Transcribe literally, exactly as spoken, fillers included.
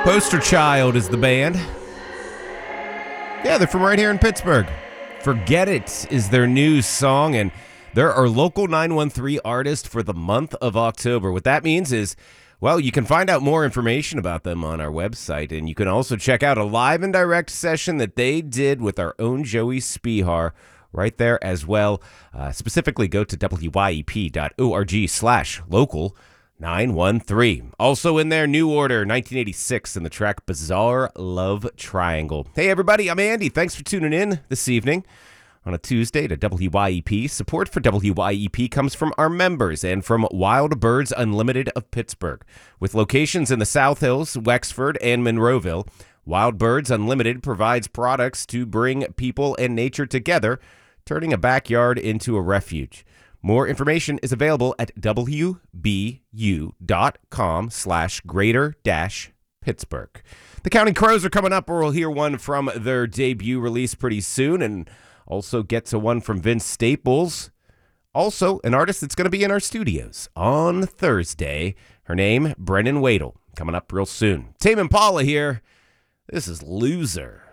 Poster Child is the band. Yeah, they're from right here in Pittsburgh. Forget It is their new song, and they're our local nine one three artist for the month of October. What that means is, well, you can find out more information about them on our website, and you can also check out a live and direct session that they did with our own Joey Spihar right there as well. Uh, specifically, go to W Y E P dot org slash local nine one three. Also in their New Order, nineteen eighty-six, and the track Bizarre Love Triangle. Hey, everybody, I'm Andy. Thanks for tuning in this evening on a Tuesday to W Y E P. Support for W Y E P comes from our members and from Wild Birds Unlimited of Pittsburgh. With locations in the South Hills, Wexford, and Monroeville, Wild Birds Unlimited provides products to bring people and nature together, turning a backyard into a refuge. More information is available at W B U dot com slash greater dash Pittsburgh. The Counting Crows are coming up, or we'll hear one from their debut release pretty soon, and also get to one from Vince Staples. Also, an artist that's going to be in our studios on Thursday. Her name, Brennan Wadle, coming up real soon. Tame Impala here. This is Loser.